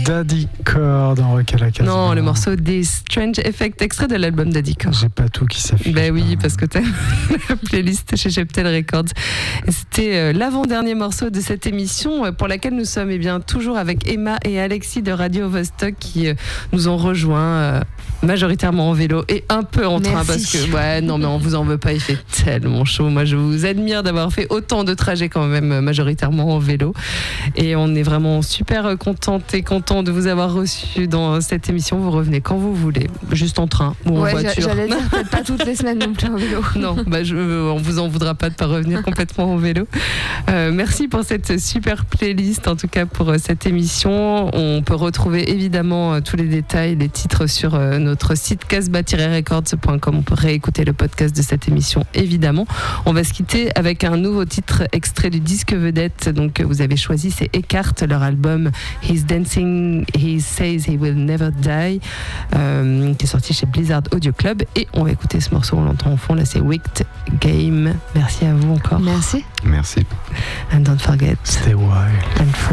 Daddy Core dans Rock à la Casbah. Non, le morceau des Strange Effect, extrait de l'album Daddy Core. J'ai pas tout qui s'affiche. Ben oui, parce que t'as la playlist chez Cheptel Records. Et c'était l'avant-dernier morceau de cette émission pour laquelle nous sommes toujours avec Emma et Alexis de Radio Vostok qui nous ont rejoints majoritairement en vélo et un peu en train. Parce que, non mais on vous en veut pas, il fait tellement chaud. Moi je vous admire d'avoir fait autant de trajets quand même majoritairement en vélo. Et on est vraiment super contente et content de vous avoir reçu dans cette émission. Vous revenez quand vous voulez, juste en train ou en voiture. J'allais dire peut-être pas toutes les semaines non plus en vélo. Non, on vous en voudra pas de pas revenir complètement en vélo. Merci pour cette super playlist, en tout cas pour cette émission. On peut retrouver évidemment tous les détails, les titres sur notre site casbah-records.com. On peut réécouter le podcast de cette émission évidemment. On va se quitter avec un nouveau titre extrait du disque vedette. Donc vous avez choisi, c'est Eckhart, leur album He's Dancing, He Says He Will Never Die, qui est sorti chez Blizzard Audio Club. Et on va écouter ce morceau, on l'entend au fond, là c'est Wicked Game. Merci à vous encore. Merci. Merci. And don't forget, stay wild and free.